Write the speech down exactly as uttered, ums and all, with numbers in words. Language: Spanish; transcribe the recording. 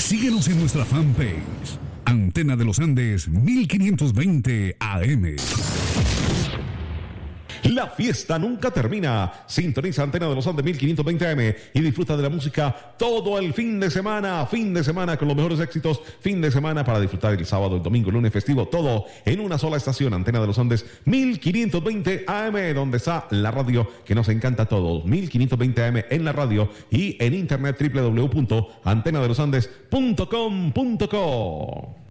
Síguenos en nuestra fanpage, Antena de los Andes mil quinientos veinte A M. La fiesta nunca termina. Sintoniza Antena de los Andes mil quinientos veinte A M y disfruta de la música todo el fin de semana. Fin de semana con los mejores éxitos. Fin de semana para disfrutar el sábado, el domingo, el lunes festivo. Todo en una sola estación. Antena de los Andes mil quinientos veinte A M, donde está la radio que nos encanta a todos. mil quinientos veinte A M en la radio y en internet doble u doble u doble u punto antena de los andes punto com punto co.